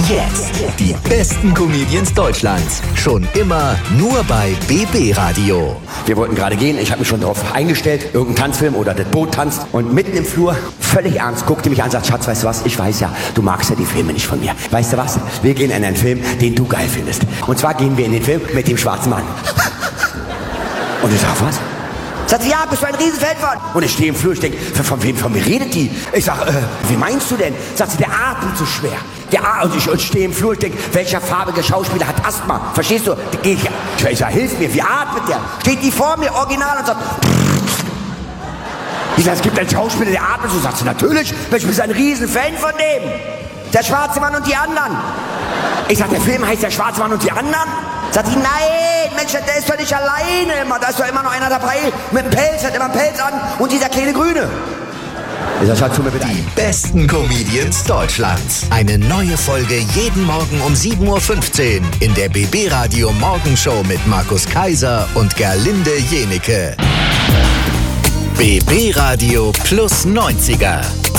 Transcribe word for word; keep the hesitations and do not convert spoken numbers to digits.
Jetzt. Die besten Comedians Deutschlands. Schon immer nur bei B B Radio. Wir wollten gerade gehen, ich habe mich schon darauf eingestellt, irgendein Tanzfilm oder das Boot tanzt. Und mitten im Flur, völlig ernst, guckte mich an und sagt, Schatz, weißt du was, ich weiß ja, du magst ja die Filme nicht von mir. Weißt du was, wir gehen in einen Film, den du geil findest. Und zwar gehen wir in den Film mit dem schwarzen Mann. Und ich sag, was? Sagt sie, ja, bist du ein Riesenfan von? Und ich stehe im Flur, ich denke, von wem von mir redet die? Ich sag, äh, wie meinst du denn? Sagt sie, der atmet so schwer. Der At- und ich, ich stehe im Flur, ich denke, welcher farbige Schauspieler hat Asthma? Verstehst du? Ich, ich sag, hilf mir, wie atmet der? Steht die vor mir, original, und sagt, ich sag, es gibt einen Schauspieler, der atmet so. Sagt sie, natürlich, ich bin ein Riesenfan von dem. Der schwarze Mann und die anderen. Ich sag, der Film heißt der schwarze Mann und die anderen? Sagt sie, nein, Mensch, der ist doch nicht alleine immer. Da ist doch immer noch einer dabei mit einem Pelz, hat immer einen Pelz an und dieser kleine Grüne. Ich sag, schau zu mir bitte ein. Die besten Comedians Deutschlands. Eine neue Folge jeden Morgen um sieben Uhr fünfzehn in der B B Radio Morgenshow mit Markus Kaiser und Gerlinde Jenike. B B Radio plus neunziger.